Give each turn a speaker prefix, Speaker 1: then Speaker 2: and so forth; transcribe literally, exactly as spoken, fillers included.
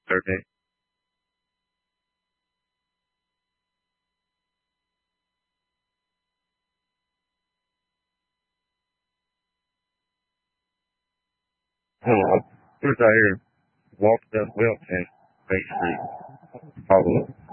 Speaker 1: Okay. Hello. Here's out here walking up Wilton, Bay Street. Follow up.